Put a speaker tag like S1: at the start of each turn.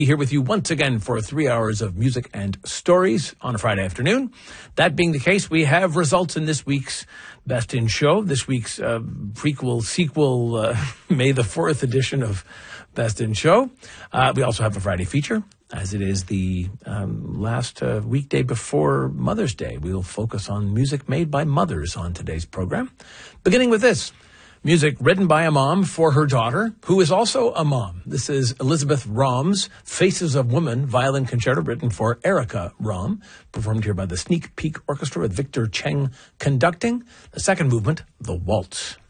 S1: Here with you once again for 3 hours of music and stories on a Friday afternoon. That being the case, we have results in this week's Best in Show, this week's sequel, May the 4th edition of Best in Show. We also have a Friday feature, as it is the last weekday before Mother's Day. We'll focus on music made by mothers on today's program. Beginning with this. Music written by a mom for her daughter, who is also a mom. This is Elizabeth Romm's Faces of Woman violin concerto written for Erica Romm, performed here by the Sneak Peek Orchestra with Victor Cheng conducting. The second movement, The Waltz.